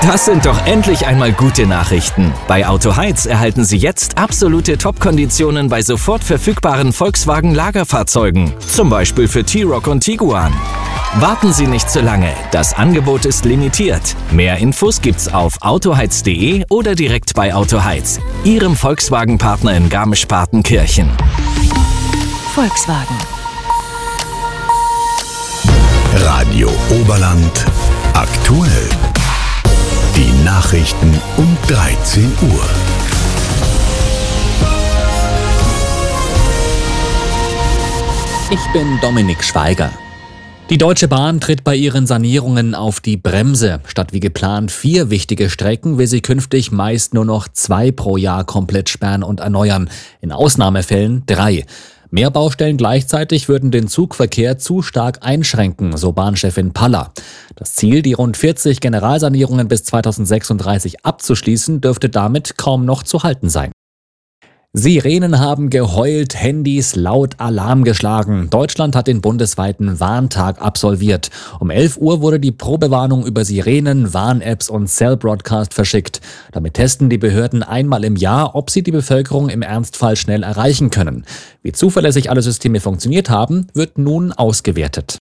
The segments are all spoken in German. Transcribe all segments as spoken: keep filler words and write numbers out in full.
Das sind doch endlich einmal gute Nachrichten. Bei Autoheiz erhalten Sie jetzt absolute Top-Konditionen bei sofort verfügbaren Volkswagen-Lagerfahrzeugen. Zum Beispiel für T-Roc und Tiguan. Warten Sie nicht zu lange. Das Angebot ist limitiert. Mehr Infos gibt's auf autoheiz punkt de oder direkt bei Autoheiz, Ihrem Volkswagen-Partner in Garmisch-Partenkirchen. Volkswagen. Radio Oberland aktuell. Die Nachrichten um dreizehn Uhr. Ich bin Dominik Schweiger. Die Deutsche Bahn tritt bei ihren Sanierungen auf die Bremse. Statt wie geplant vier wichtige Strecken will sie künftig meist nur noch zwei pro Jahr komplett sperren und erneuern. In Ausnahmefällen drei. Mehr Baustellen gleichzeitig würden den Zugverkehr zu stark einschränken, so Bahnchefin Paller. Das Ziel, die rund vierzig Generalsanierungen bis zweitausendsechsunddreißig abzuschließen, dürfte damit kaum noch zu halten sein. Sirenen haben geheult, Handys laut Alarm geschlagen. Deutschland hat den bundesweiten Warntag absolviert. Um elf Uhr wurde die Probewarnung über Sirenen, Warn-Apps und Cell-Broadcast verschickt. Damit testen die Behörden einmal im Jahr, ob sie die Bevölkerung im Ernstfall schnell erreichen können. Wie zuverlässig alle Systeme funktioniert haben, wird nun ausgewertet.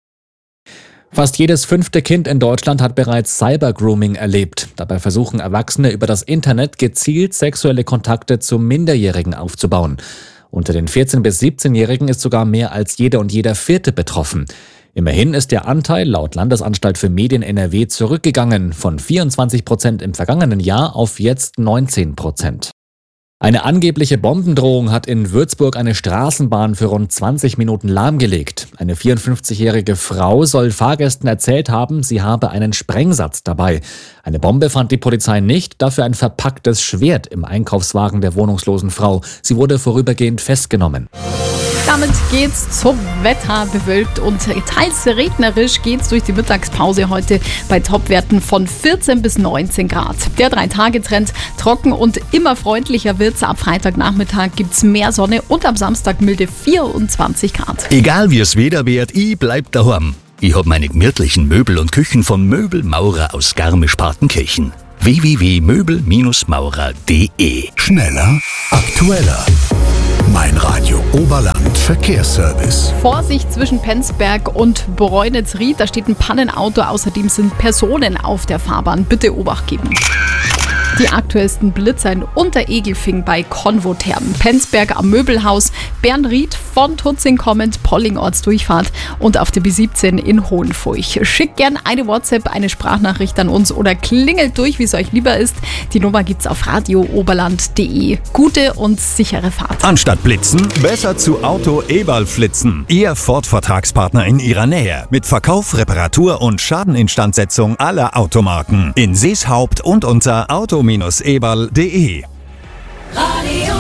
Fast jedes fünfte Kind in Deutschland hat bereits Cybergrooming erlebt. Dabei versuchen Erwachsene über das Internet gezielt sexuelle Kontakte zu Minderjährigen aufzubauen. Unter den vierzehn- bis siebzehnjährigen ist sogar mehr als jeder und jeder Vierte betroffen. Immerhin ist der Anteil laut Landesanstalt für Medien N R W zurückgegangen, von vierundzwanzig Prozent im vergangenen Jahr auf jetzt neunzehn Prozent. Eine angebliche Bombendrohung hat in Würzburg eine Straßenbahn für rund zwanzig Minuten lahmgelegt. Eine vierundfünfzigjährige Frau soll Fahrgästen erzählt haben, sie habe einen Sprengsatz dabei. Eine Bombe fand die Polizei nicht, dafür ein verpacktes Schwert im Einkaufswagen der wohnungslosen Frau. Sie wurde vorübergehend festgenommen. Damit geht's zum Wetter. Bewölkt und teils regnerisch geht's durch die Mittagspause heute bei Topwerten von vierzehn bis neunzehn Grad. Der Drei-Tage-Trend trocken und immer freundlicher wird's. Ab Freitagnachmittag gibt's mehr Sonne und am Samstag milde vierundzwanzig Grad. Egal wie es Wetter wird, ich bleib daheim. Ich hab meine gemütlichen Möbel und Küchen von Möbelmaurer aus Garmisch-Partenkirchen. w w w punkt möbel maurer punkt de. Schneller, aktueller. Mein Radio Oberland Verkehrsservice. Vorsicht zwischen Penzberg und Bräunitz-Ried. Da steht ein Pannenauto. Außerdem sind Personen auf der Fahrbahn. Bitte Obacht geben. Die aktuellsten Blitzer in Unteregelfing bei Konvothermen, Penzberg am Möbelhaus, Bernried von Tutzing kommend, Polling Ortsdurchfahrt und auf der B siebzehn in Hohenfurch. Schickt gern eine WhatsApp, eine Sprachnachricht an uns oder klingelt durch, wie es euch lieber ist. Die Nummer gibt's auf radio oberland punkt de. Gute und sichere Fahrt. Anstatt blitzen, besser zu Auto Eberl flitzen. Ihr Ford-Vertragspartner in Ihrer Nähe. Mit Verkauf, Reparatur und Schadeninstandsetzung aller Automarken. In Seeshaupt und unter auto eberl punkt de. Radio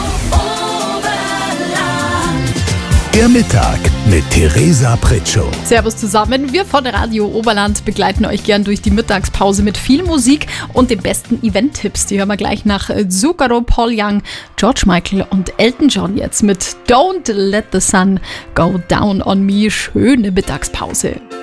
Oberland. Der Mittag mit Theresa Pritschow. Servus zusammen, wir von Radio Oberland begleiten euch gern durch die Mittagspause mit viel Musik und den besten Event-Tipps. Die hören wir gleich nach Zucchero, Paul Young, George Michael und Elton John jetzt mit Don't Let the Sun Go Down on Me. Schöne Mittagspause.